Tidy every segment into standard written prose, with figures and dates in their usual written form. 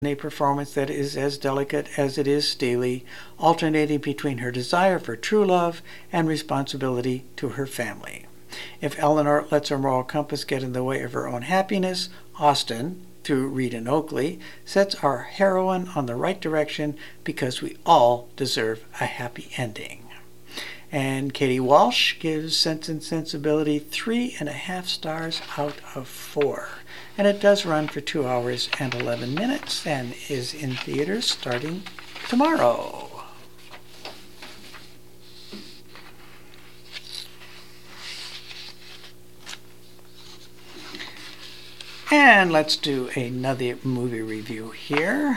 a performance that is as delicate as it is steely, alternating between her desire for true love and responsibility to her family. If Eleanor lets her moral compass get in the way of her own happiness, Austen, through Reed and Oakley, sets our heroine on the right direction because we all deserve a happy ending. And Katie Walsh gives Sense and Sensibility 3.5 stars out of 4. And it does run for 2 hours and 11 minutes and is in theaters starting tomorrow. And let's do another movie review here.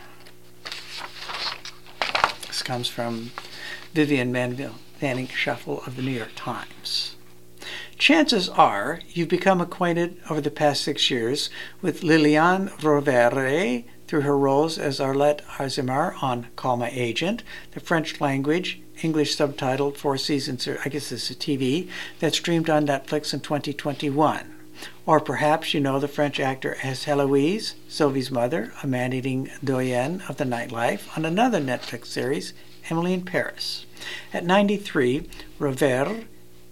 This comes from Vivian Manning Shuffle of the New York Times. Chances are you've become acquainted over the past 6 years with Liliane Rovere through her roles as Arlette Azimar on Call My Agent, the French language, English subtitled 4 seasons, I guess it's a TV, that streamed on Netflix in 2021. Or perhaps you know the French actor as Heloise, Sylvie's mother, a man-eating doyenne of the nightlife, on another Netflix series, Emily in Paris. At 93, Rovere,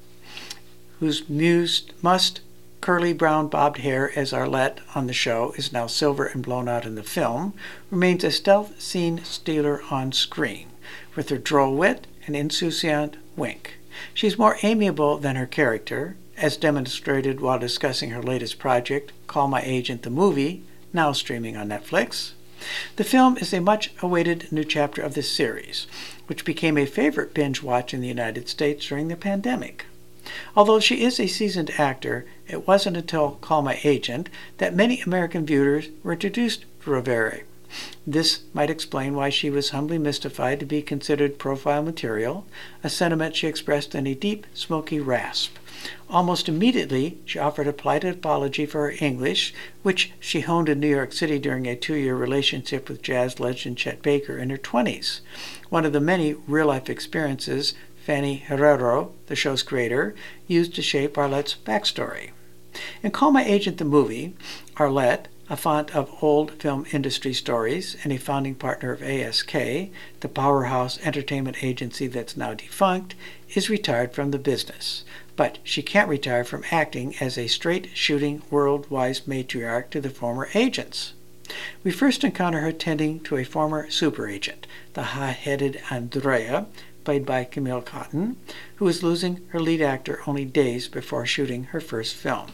whose mussed, curly brown bobbed hair as Arlette on the show is now silver and blown out in the film, remains a stealth scene stealer on screen, with her droll wit and insouciant wink. She's more amiable than her character, as demonstrated while discussing her latest project, Call My Agent the Movie, now streaming on Netflix. The film is a much-awaited new chapter of this series, which became a favorite binge watch in the United States during the pandemic. Although she is a seasoned actor, it wasn't until Call My Agent that many American viewers were introduced to Rovere. This might explain why she was humbly mystified to be considered profile material, a sentiment she expressed in a deep, smoky rasp. Almost immediately, she offered a polite apology for her English, which she honed in New York City during a 2-year relationship with jazz legend Chet Baker in her 20s. One of the many real-life experiences Fanny Herrero, the show's creator, used to shape Arlette's backstory. In Call My Agent the Movie, Arlette, a font of old film industry stories and a founding partner of ASK, the powerhouse entertainment agency that's now defunct, is retired from the business. But she can't retire from acting as a straight-shooting, world-wise matriarch to the former agents. We first encounter her tending to a former super agent, the high-headed Andrea, played by Camille Cotton, who is losing her lead actor only days before shooting her first film.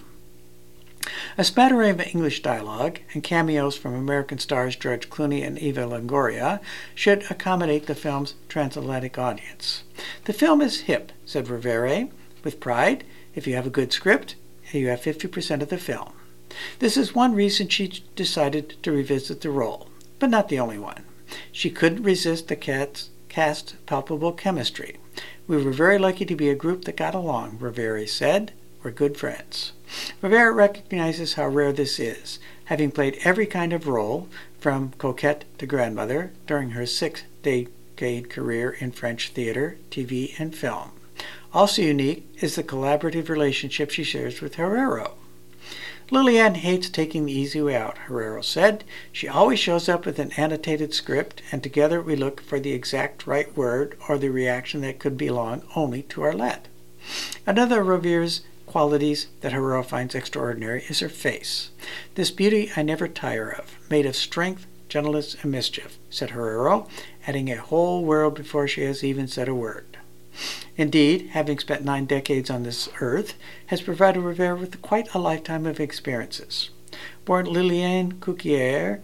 A smattering of English dialogue and cameos from American stars George Clooney and Eva Longoria should accommodate the film's transatlantic audience. The film is hip, said Rovere, with pride. If you have a good script, you have 50% of the film. This is one reason she decided to revisit the role, but not the only one. She couldn't resist the cast's palpable chemistry. We were very lucky to be a group that got along, Rovere said. We're good friends. Rovere recognizes how rare this is, having played every kind of role, from coquette to grandmother, during her 6-decade career in French theater, TV, and film. Also unique is the collaborative relationship she shares with Herrero. Liliane hates taking the easy way out, Herrero said. She always shows up with an annotated script, and together we look for the exact right word or the reaction that could belong only to Arlette. Another of Rovere's qualities that Herrero finds extraordinary is her face. This beauty I never tire of, made of strength, gentleness, and mischief, said Herrero, adding a whole world before she has even said a word. Indeed, having spent 9 decades on this earth, has provided Rovere with quite a lifetime of experiences. Born Liliane Cuquier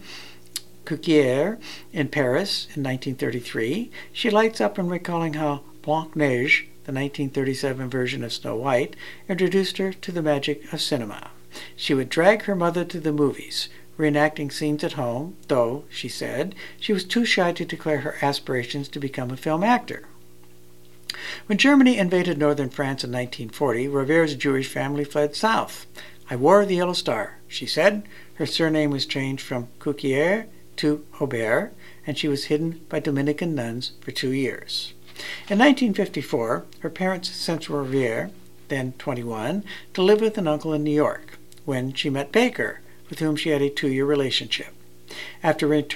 in Paris in 1933, she lights up in recalling how Blanche-Neige, the 1937 version of Snow White, introduced her to the magic of cinema. She would drag her mother to the movies, reenacting scenes at home, though, she said, she was too shy to declare her aspirations to become a film actor. When Germany invaded northern France in 1940, Rovere's Jewish family fled south. I wore the yellow star, she said. Her surname was changed from Cuquier to Aubert, and she was hidden by Dominican nuns for 2 years. In 1954, her parents sent Rovere, then 21, to live with an uncle in New York, when she met Baker, with whom she had a 2-year relationship. After